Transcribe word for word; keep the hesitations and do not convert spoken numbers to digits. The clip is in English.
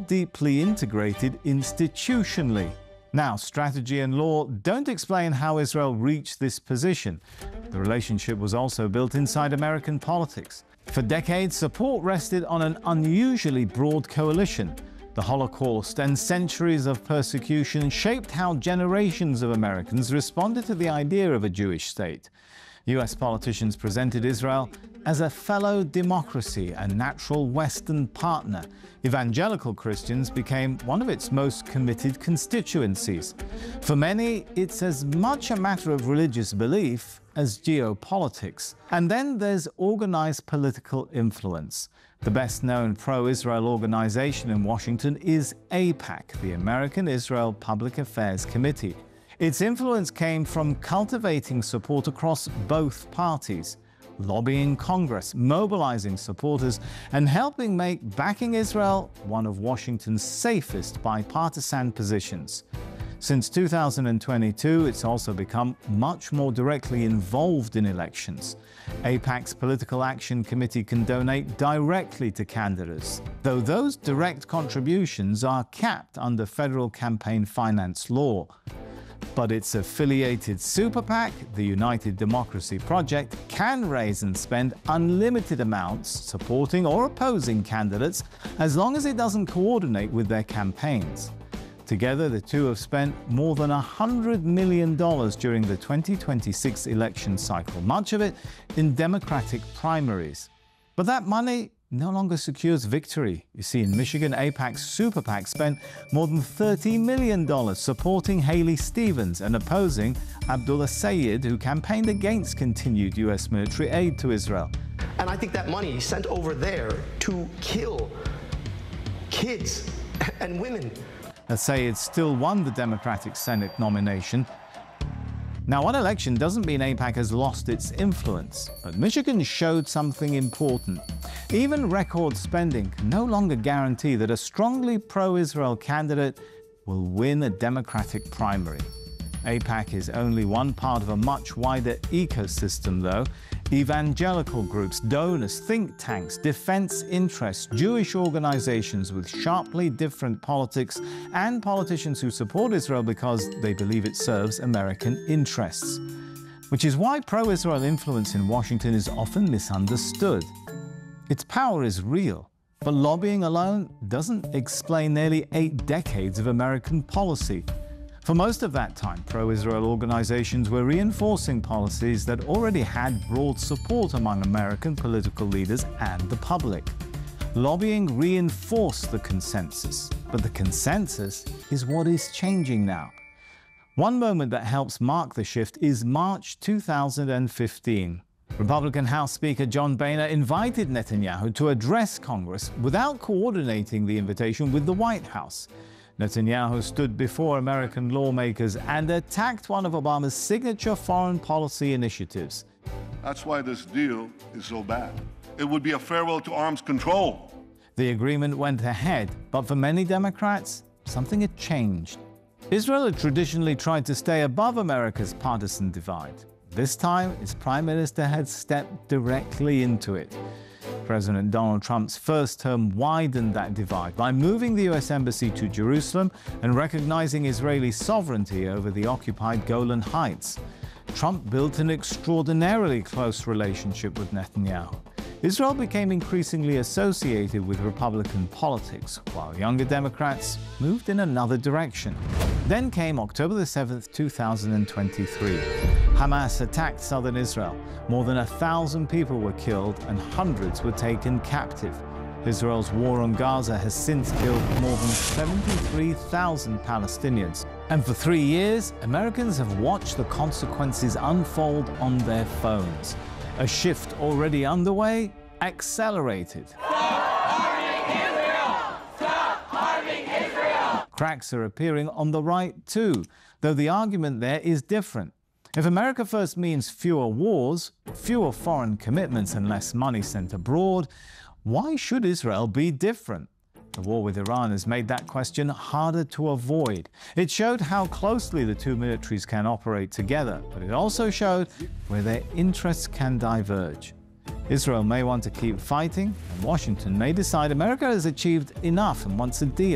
deeply integrated institutionally. Now, strategy and law don't explain how Israel reached this position. The relationship was also built inside American politics. For decades, support rested on an unusually broad coalition. The Holocaust and centuries of persecution shaped how generations of Americans responded to the idea of a Jewish state. U S politicians presented Israel as a fellow democracy, a natural Western partner. Evangelical Christians became one of its most committed constituencies. For many, it's as much a matter of religious belief as geopolitics. And then there's organized political influence. The best-known pro-Israel organization in Washington is AIPAC, the American Israel Public Affairs Committee. Its influence came from cultivating support across both parties, lobbying Congress, mobilizing supporters, and helping make backing Israel one of Washington's safest bipartisan positions. Since two thousand twenty-two, it's also become much more directly involved in elections. AIPAC's Political Action Committee can donate directly to candidates, though those direct contributions are capped under federal campaign finance law. But its affiliated super PAC, the United Democracy Project, can raise and spend unlimited amounts supporting or opposing candidates as long as it doesn't coordinate with their campaigns. Together, the two have spent more than one hundred million dollars during the twenty twenty-six election cycle, much of it in Democratic primaries. But that money no longer secures victory. You see, in Michigan, AIPAC's super PAC spent more than thirty million dollars supporting Haley Stevens and opposing Abdullah Sayed, who campaigned against continued U S military aid to Israel. And I think that money is sent over there to kill kids and women. Sayed still won the Democratic Senate nomination. Now, one election doesn't mean AIPAC has lost its influence, but Michigan showed something important. Even record spending can no longer guarantee that a strongly pro-Israel candidate will win a Democratic primary. AIPAC is only one part of a much wider ecosystem, though. Evangelical groups, donors, think tanks, defense interests, Jewish organizations with sharply different politics, and politicians who support Israel because they believe it serves American interests. Which is why pro-Israel influence in Washington is often misunderstood. Its power is real, but lobbying alone doesn't explain nearly eight decades of American policy. For most of that time, pro-Israel organizations were reinforcing policies that already had broad support among American political leaders and the public. Lobbying reinforced the consensus, but the consensus is what is changing now. One moment that helps mark the shift is March two thousand fifteen. Republican House Speaker John Boehner invited Netanyahu to address Congress without coordinating the invitation with the White House. Netanyahu stood before American lawmakers and attacked one of Obama's signature foreign policy initiatives. That's why this deal is so bad. It would be a farewell to arms control. The agreement went ahead, but for many Democrats, something had changed. Israel had traditionally tried to stay above America's partisan divide. This time, its prime minister had stepped directly into it. President Donald Trump's first term widened that divide by moving the U S Embassy to Jerusalem and recognizing Israeli sovereignty over the occupied Golan Heights. Trump built an extraordinarily close relationship with Netanyahu. Israel became increasingly associated with Republican politics, while younger Democrats moved in another direction. Then came October the seventh, two thousand twenty-three. Hamas attacked southern Israel. More than a thousand people were killed and hundreds were taken captive. Israel's war on Gaza has since killed more than seventy-three thousand Palestinians. And for three years, Americans have watched the consequences unfold on their phones. A shift already underway, accelerated. Stop harming Israel! Stop harming Israel! Cracks are appearing on the right too, though the argument there is different. If America first means fewer wars, fewer foreign commitments and less money sent abroad, why should Israel be different? The war with Iran has made that question harder to avoid. It showed how closely the two militaries can operate together, but it also showed where their interests can diverge. Israel may want to keep fighting, and Washington may decide America has achieved enough and wants a deal.